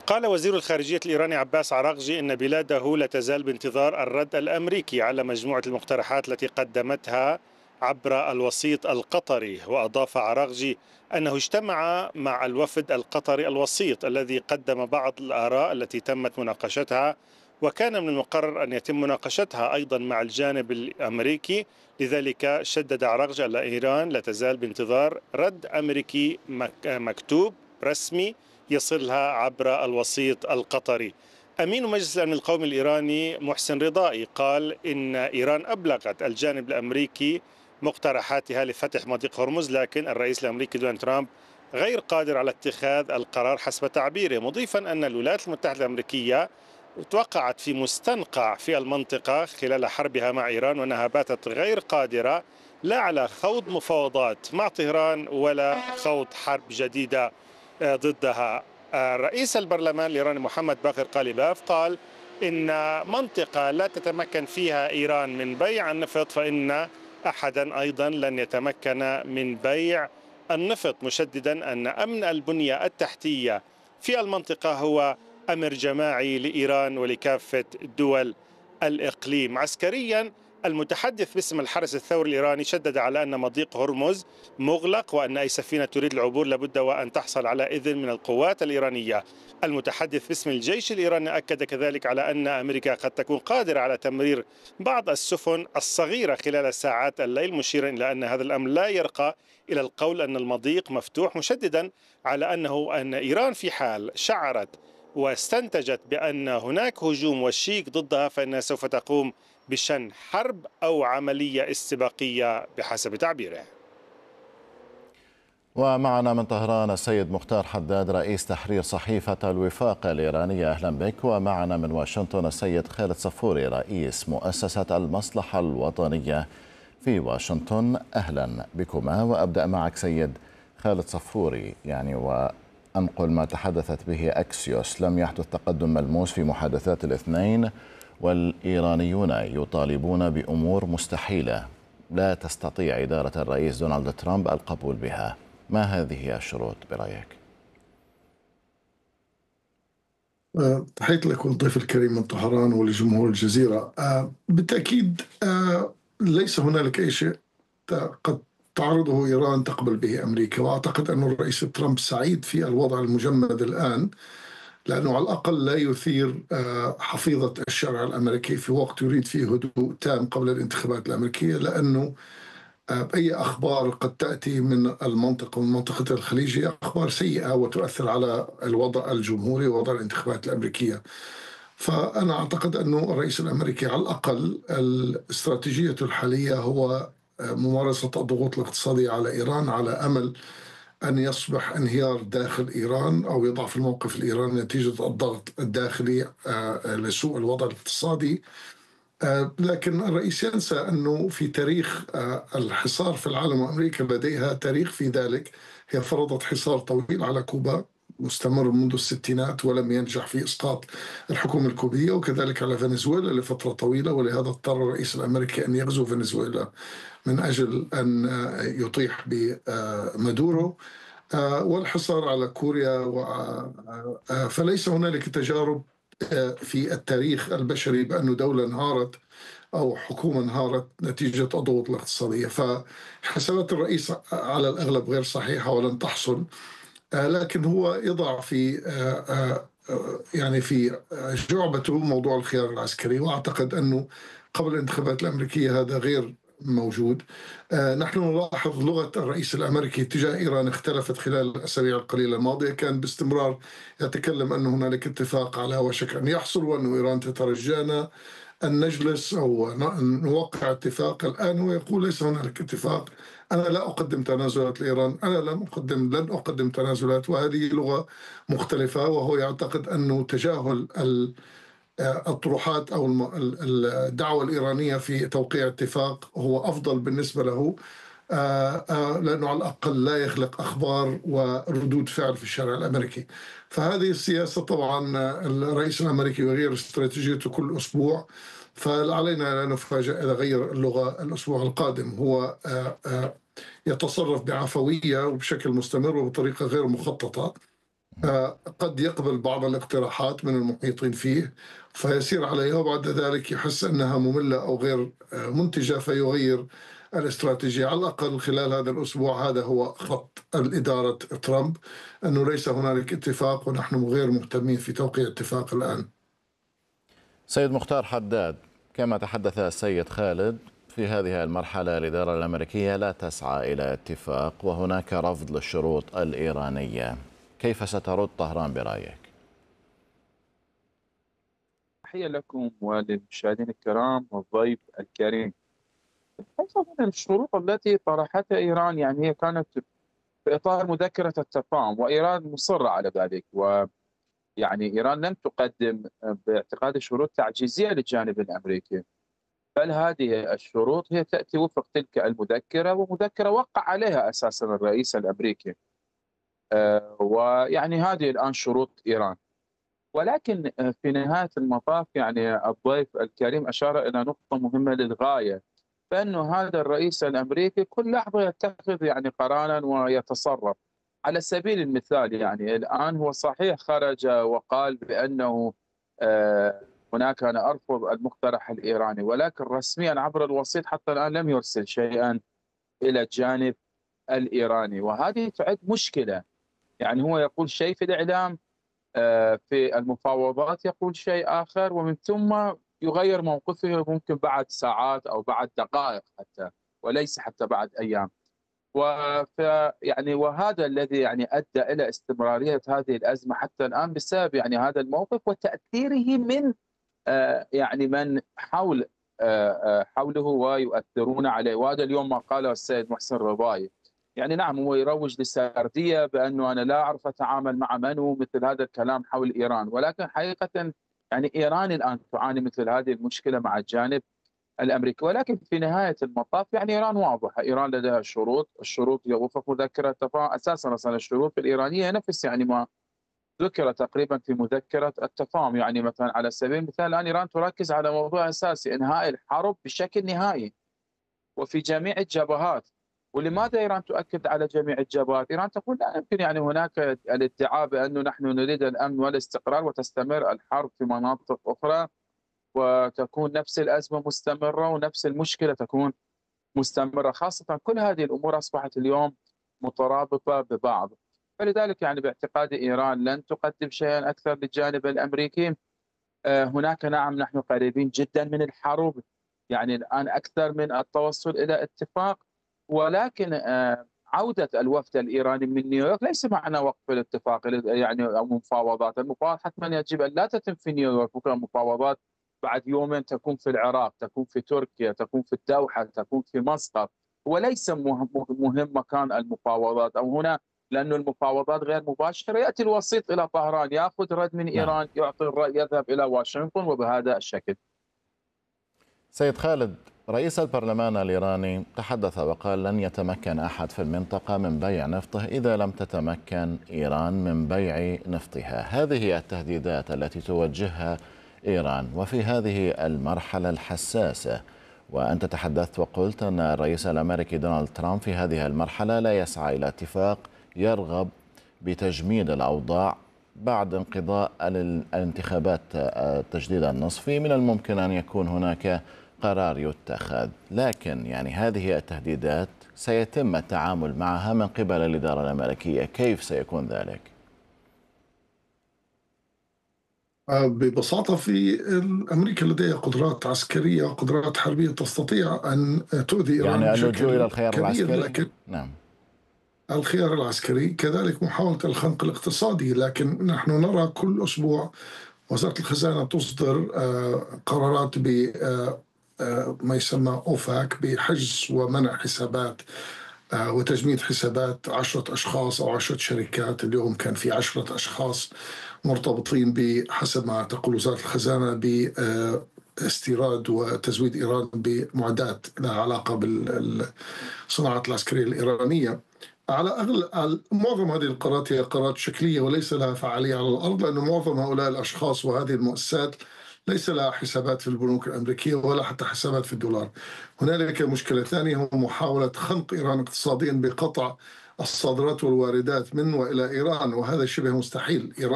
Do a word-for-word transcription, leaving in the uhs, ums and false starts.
قال وزير الخارجية الإيراني عباس عراغجي إن بلاده لا تزال بانتظار الرد الأمريكي على مجموعة المقترحات التي قدمتها عبر الوسيط القطري. وأضاف عراغجي أنه اجتمع مع الوفد القطري الوسيط الذي قدم بعض الآراء التي تمت مناقشتها، وكان من المقرر أن يتم مناقشتها أيضا مع الجانب الأمريكي. لذلك شدد عراغجي أن إيران لا تزال بانتظار رد أمريكي مكتوب رسمي يصلها عبر الوسيط القطري. أمين مجلس الأمن القومي الإيراني محسن رضائي قال إن إيران أبلغت الجانب الأمريكي مقترحاتها لفتح مضيق هرمز، لكن الرئيس الأمريكي دونالد ترامب غير قادر على اتخاذ القرار حسب تعبيره، مضيفا أن الولايات المتحدة الأمريكية توقعت في مستنقع في المنطقة خلال حربها مع إيران، وأنها باتت غير قادرة لا على خوض مفاوضات مع طهران ولا خوض حرب جديدة ضدها. رئيس البرلمان الإيراني محمد باقر قاليباف قال إن منطقة لا تتمكن فيها إيران من بيع النفط فإن أحدا أيضا لن يتمكن من بيع النفط، مشددا أن أمن البنية التحتية في المنطقة هو أمر جماعي لإيران ولكافة دول الإقليم. عسكريا، المتحدث باسم الحرس الثوري الإيراني شدد على أن مضيق هرمز مغلق، وأن أي سفينة تريد العبور لابد وأن تحصل على إذن من القوات الإيرانية. المتحدث باسم الجيش الإيراني أكد كذلك على أن أمريكا قد تكون قادرة على تمرير بعض السفن الصغيرة خلال ساعات الليل، مشيرا إلى أن هذا الأمر لا يرقى إلى القول أن المضيق مفتوح، مشددا على أنه أن إيران في حال شعرت واستنتجت بأن هناك هجوم وشيك ضدها فإنها سوف تقوم بشن حرب أو عملية استباقية بحسب تعبيره. ومعنا من طهران السيد مختار حداد رئيس تحرير صحيفة الوفاق الإيرانية، أهلا بك. ومعنا من واشنطن السيد خالد صفوري رئيس مؤسسة المصلحة الوطنية في واشنطن، أهلا بكما. وأبدأ معك سيد خالد صفوري، يعني وأنقل ما تحدثت به أكسيوس: لم يحدث تقدم ملموس في محادثات الاثنين، والإيرانيون يطالبون بأمور مستحيلة لا تستطيع إدارة الرئيس دونالد ترامب القبول بها. ما هذه الشروط برأيك؟ تحياتي لك والضيف الكريم من طهران ولجمهور الجزيرة. بالتأكيد ليس هنالك أي شيء قد تعرضه إيران تقبل به أمريكا، وأعتقد أن الرئيس ترامب سعيد في الوضع المجمد الآن، لأنه على الأقل لا يثير حفيظة الشارع الأمريكي في وقت يريد فيه هدوء تام قبل الانتخابات الأمريكية، لأنه أي أخبار قد تأتي من المنطقة ومن منطقة الخليج هي أخبار سيئة وتؤثر على الوضع الجمهوري ووضع الانتخابات الأمريكية. فأنا أعتقد أنه الرئيس الأمريكي على الأقل الاستراتيجية الحالية هو ممارسة الضغوط الاقتصادية على إيران على أمل أن يصبح انهيار داخل إيران أو يضعف الموقف الإيراني نتيجة الضغط الداخلي لسوء الوضع الاقتصادي. لكن الرئيس ينسى أنه في تاريخ الحصار في العالم، وأمريكا لديها تاريخ في ذلك، هي فرضت حصار طويل على كوبا مستمر منذ الستينات ولم ينجح في إسقاط الحكومة الكوبية، وكذلك على فنزويلا لفترة طويلة، ولهذا اضطر الرئيس الأمريكي أن يغزو فنزويلا من أجل أن يطيح بمادورو، والحصار على كوريا. فليس هنالك تجارب في التاريخ البشري بأن دولة انهارت أو حكومة انهارت نتيجة الضغوط الاقتصادية. فحسابات الرئيس على الأغلب غير صحيحة ولن تحصل، لكن هو يضع في يعني في جعبته موضوع الخيار العسكري، وأعتقد أنه قبل الانتخابات الأمريكية هذا غير موجود. نحن نلاحظ لغة الرئيس الأمريكي تجاه إيران اختلفت خلال الأسابيع القليلة الماضية. كان باستمرار يتكلم أن هنالك اتفاق على وشك أن يحصل، وأن إيران تترجانا أن نجلس أو نوقع اتفاق. الآن هو يقول ليس هنالك اتفاق، أنا لا أقدم تنازلات لإيران، أنا لن أقدم لن أقدم تنازلات. وهذه لغة مختلفة، وهو يعتقد أنه تجاهل الطروحات أو الدعوة الإيرانية في توقيع اتفاق هو أفضل بالنسبة له، لأنه على الأقل لا يخلق أخبار وردود فعل في الشارع الأمريكي. فهذه السياسة طبعا الرئيس الأمريكي يغير استراتيجيته كل أسبوع، فعلينا لا نفاجأ إذا غير اللغة الأسبوع القادم. هو يتصرف بعفوية وبشكل مستمر وبطريقة غير مخططة. قد يقبل بعض الاقتراحات من المحيطين فيه فيسير عليها، وبعد ذلك يحس أنها مملة أو غير منتجة فيغير الاستراتيجية. على الأقل خلال هذا الأسبوع هذا هو خط الإدارة ترامب، أنه ليس هنالك اتفاق ونحن غير مهتمين في توقيع اتفاق الآن. سيد مختار حداد، كما تحدث السيد خالد، في هذه المرحلة الإدارة الأمريكية لا تسعى إلى اتفاق وهناك رفض للشروط الإيرانية، كيف سترد طهران برأيك؟ تحية لكم وللمشاهدين الكرام والضيف الكريم. من الشروط التي طرحتها إيران يعني هي كانت في إطار مذكرة التفاهم، وإيران مصرة على ذلك، ويعني إيران لم تقدم باعتقاد شروط تعجيزية للجانب الأمريكي، بل هذه الشروط هي تأتي وفق تلك المذكرة، ومذكرة وقع عليها أساسا الرئيس الأمريكي. آه ويعني هذه الآن شروط إيران. ولكن في نهاية المطاف يعني الضيف الكريم أشار إلى نقطة مهمة للغاية، بأنه هذا الرئيس الأمريكي كل لحظة يتخذ يعني قرارا ويتصرف. على سبيل المثال يعني الآن هو صحيح خرج وقال بأنه آه هناك أنا أرفض المقترح الإيراني، ولكن رسميا عبر الوسيط حتى الآن لم يرسل شيئا إلى الجانب الإيراني، وهذه تعد مشكلة. يعني هو يقول شيء في الإعلام، في المفاوضات يقول شيء آخر، ومن ثم يغير موقفه ممكن بعد ساعات أو بعد دقائق حتى، وليس حتى بعد أيام. يعني وهذا الذي يعني أدى إلى استمرارية هذه الأزمة حتى الآن بسبب يعني هذا الموقف وتأثيره من يعني من حول حوله ويؤثرون عليه. وهذا اليوم ما قاله السيد محسن رضاي، يعني نعم هو يروج للسردية بأنه أنا لا أعرف أتعامل مع من، ومثل هذا الكلام حول إيران، ولكن حقيقة يعني إيران الآن تعاني مثل هذه المشكلة مع الجانب الأمريكي. ولكن في نهاية المطاف يعني إيران واضحة، إيران لديها شروط، الشروط وفق مذكرة التفاهم. أساسا أصلا الشروط الإيرانية نفس يعني ما ذكر تقريبا في مذكرة التفاهم. يعني مثلا على سبيل المثال الآن إيران تركز على موضوع أساسي، إنهاء الحرب بشكل نهائي وفي جميع الجبهات. ولماذا إيران تؤكد على جميع الجبهات؟ إيران تقول لا يمكن يعني هناك الادعاء بأنه نحن نريد الأمن والاستقرار وتستمر الحرب في مناطق أخرى، وتكون نفس الأزمة مستمرة ونفس المشكلة تكون مستمرة. خاصة كل هذه الأمور أصبحت اليوم مترابطة ببعض. فلذلك يعني باعتقاد إيران لن تقدم شيئا أكثر للجانب الأمريكي. هناك نعم نحن قريبين جدا من الحرب، يعني الآن أكثر من التوصل إلى اتفاق، ولكن عودة الوفد الإيراني من نيويورك ليس معنى وقف الاتفاق يعني أو مفاوضات. المفاوضات حتما يجب أن لا تتم في نيويورك، بكرة المفاوضات بعد يومين تكون في العراق، تكون في تركيا، تكون في الدوحة، تكون في مسقط. وليس مهم مكان المفاوضات أو هنا، لأن المفاوضات غير مباشرة. يأتي الوسيط إلى طهران يأخذ رد من إيران، يعطي الرأي، يذهب إلى واشنطن، وبهذا الشكل. سيد خالد، رئيس البرلمان الإيراني تحدث وقال لن يتمكن أحد في المنطقة من بيع نفطه إذا لم تتمكن إيران من بيع نفطها. هذه التهديدات التي توجهها إيران وفي هذه المرحلة الحساسة، وأنت تحدثت وقلت أن الرئيس الأمريكي دونالد ترامب في هذه المرحلة لا يسعى إلى اتفاق، يرغب بتجميد الأوضاع. بعد انقضاء الانتخابات التجديد النصفي من الممكن أن يكون هناك قرار يتخذ، لكن يعني هذه التهديدات سيتم التعامل معها من قبل الإدارة الأمريكية، كيف سيكون ذلك؟ ببساطة في أمريكا لديها قدرات عسكرية وقدرات حربية تستطيع أن تؤذي إيران يعني بشكل اللجوء إلى الخيار كبير، العسكري؟ لكن نعم، الخيار العسكري كذلك محاولة الخنق الاقتصادي. لكن نحن نرى كل أسبوع وزارة الخزانة تصدر قرارات ب ما يسمى أوفاك بحجز ومنع حسابات وتجميد حسابات عشرة أشخاص أو عشرة شركات. اليوم كان في عشرة أشخاص مرتبطين بحسب ما تقول وزارة الخزانة باستيراد وتزويد إيران بمعدات لها علاقة بالصناعة العسكرية الإيرانية. على أغلب معظم هذه القرارات هي قرارات شكلية وليس لها فعالية على الأرض، لأن معظم هؤلاء الأشخاص وهذه المؤسسات ليس لها حسابات في البنوك الأمريكية ولا حتى حسابات في الدولار. هنالك مشكلة ثانية هو محاولة خنق إيران اقتصاديا بقطع الصادرات والواردات من وإلى إيران، وهذا شبه مستحيل. إيران